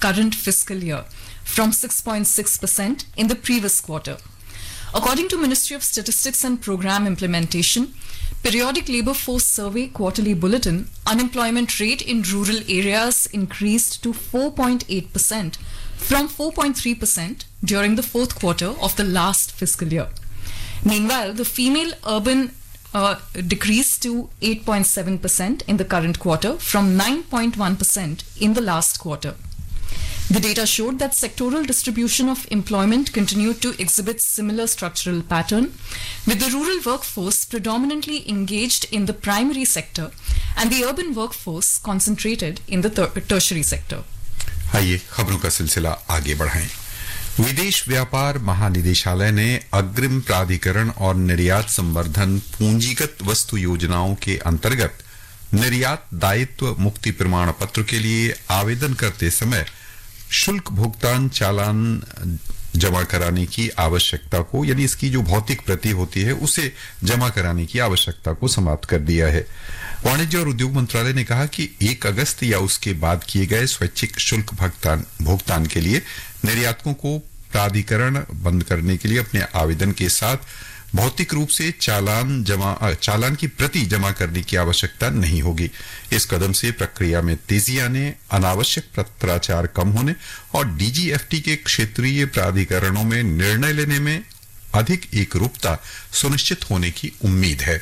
current fiscal year, from 6.6% in the previous quarter. According to Ministry of Statistics and Program Implementation, Periodic Labour Force Survey Quarterly Bulletin, unemployment rate in rural areas increased to 4.8% from 4.3% during the fourth quarter of the last fiscal year. Meanwhile, the female urban decreased to 8.7% in the current quarter from 9.1% in the last quarter. The data showed that sectoral distribution of employment continued to exhibit similar structural pattern, with the rural workforce predominantly engaged in the primary sector and the urban workforce concentrated in the tertiary sector. आइए खबरों का सिलसिला आगे बढ़ाएं। विदेश व्यापार महानिदेशालय ने अग्रिम प्राधिकरण और निर्यात संवर्धन पूंजीगत वस्तु योजनाओं के अंतर्गत निर्यात दायित्व मुक्ति प्रमाण पत्र के लिए आवेदन करते समय शुल्क भुगतान चालान जमा कराने की आवश्यकता को, यानी इसकी जो भौतिक प्रति होती है उसे जमा कराने की आवश्यकता को समाप्त कर दिया है। वाणिज्य और उद्योग मंत्रालय ने कहा कि 1 अगस्त या उसके बाद किए गए स्वैच्छिक शुल्क भुगतान के लिए निर्यातकों को प्राधिकरण बंद करने के लिए अपने आवेदन के साथ भौतिक रूप से चालान की प्रति जमा करने की आवश्यकता नहीं होगी। इस कदम से प्रक्रिया में तेजी आने, अनावश्यक पत्राचार कम होने और डीजीएफटी के क्षेत्रीय प्राधिकरणों में निर्णय लेने में अधिक एकरूपता सुनिश्चित होने की उम्मीद है।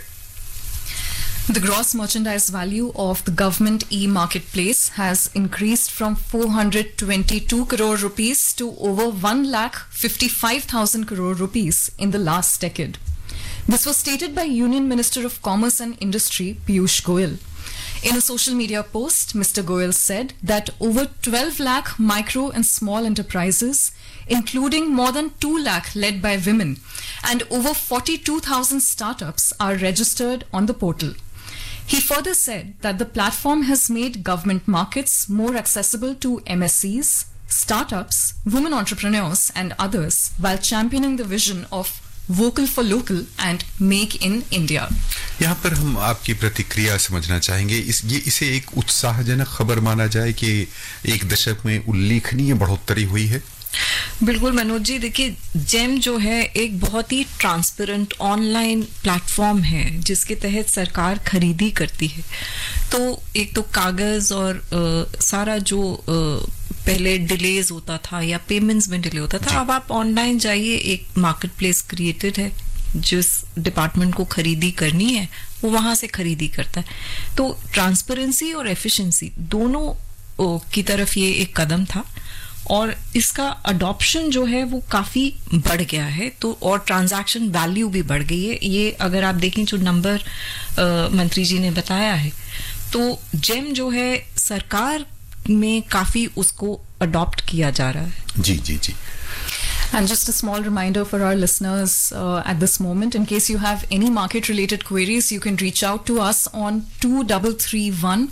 The gross merchandise value of the government e-marketplace has increased from 422 crore rupees to over 1,55,000 crore rupees in the last decade. This was stated by Union Minister of Commerce and Industry Piyush Goyal. In a social media post, Mr. Goyal said that over 12 lakh micro and small enterprises, including more than 2 lakh led by women, and over 42,000 startups are registered on the portal. He further said that the platform has made government markets more accessible to MSCs, startups, women entrepreneurs, and others, while championing the vision of Vocal for Local and Make in India. यहाँ पर हम आपकी प्रतिक्रिया समझना चाहेंगे। इसे एक उत्साहजनक खबर माना जाए कि 1 दशक में उल्लेखनीय बढ़ोतरी हुई है। बिल्कुल मनोज जी, देखिए जेम जो है एक बहुत ही ट्रांसपेरेंट ऑनलाइन प्लेटफॉर्म है जिसके तहत सरकार खरीदी करती है। तो एक तो कागज और सारा जो पहले डिलेज होता था या पेमेंट्स में डिले होता था, अब आप ऑनलाइन जाइए, एक मार्केट प्लेस क्रिएटेड है, जिस डिपार्टमेंट को खरीदी करनी है वो वहां से खरीदी करता है। तो ट्रांसपेरेंसी और एफिशिएंसी दोनों की तरफ ये एक कदम था और इसका अडॉप्शन जो है वो काफी बढ़ गया है, तो और ट्रांजैक्शन वैल्यू भी बढ़ गई है। ये अगर आप देखें जो नंबर मंत्री जी ने बताया है, तो जेम जो है सरकार में काफी उसको अडॉप्ट किया जा रहा है। जी जी जी। And just a small reminder for our listeners at this moment, in case you have any market-related queries, you can reach out to us on 2331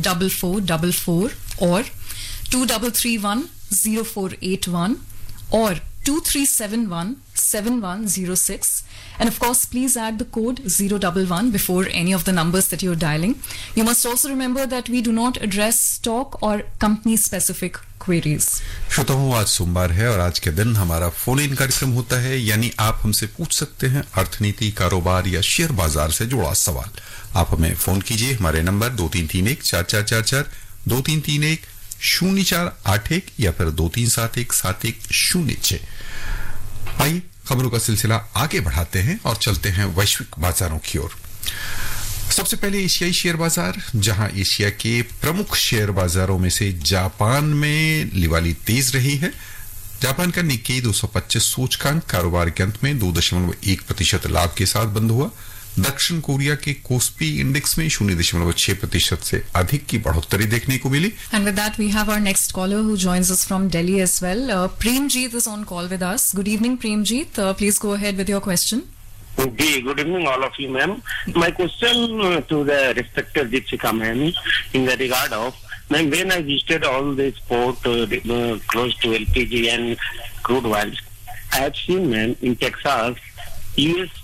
4444 or 2331 0481 or 2371 7106, and of course please add the code 011 before any of the numbers that you're dialing. You must also remember that we do not address stock or company specific queries. श्रोताओं, आज सोमवार है और आज के दिन हमारा phone in कार्यक्रम होता है, यानी आप हमसे पूछ सकते हैं अर्थनीति, कारोबार या शेयर बाजार से जुड़ा सवाल। आप हमें फोन कीजिए, हमारे नंबर 2331 4444 2331 0481 या फिर 2371 7106। आइए खबरों का सिलसिला आगे बढ़ाते हैं और चलते हैं वैश्विक बाजारों की ओर। सबसे पहले एशियाई शेयर बाजार, जहां एशिया के प्रमुख शेयर बाजारों में से जापान में लिवाली तेज रही है। जापान का निक्केई 225 सूचकांक कारोबार के अंत में 2.1% लाभ के साथ बंद हुआ। दक्षिण कोरिया के कोस्पी इंडेक्स में 0.6% से अधिक की बढ़ोतरी देखने को मिली। And with that we have our next caller who joins us from Delhi as well. Premjeet is on call with us. Good evening, Premjeet. Please go ahead with your question. Good evening all of you, ma'am. My question to the respected Deepshika ma'am in the regard of, ma'am, when I visited all this port close to LPG and crude oil, I have seen, ma'am, in Texas, US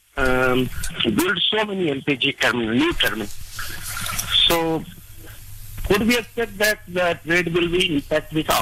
build so many LPG terminals, new terminals. So, could we expect that the trade will be impact with our